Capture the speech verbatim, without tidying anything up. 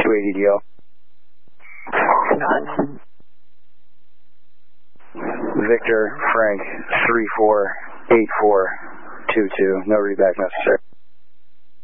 two eighty D L. None. Victor, Frank, three four eight four two two. No readback necessary.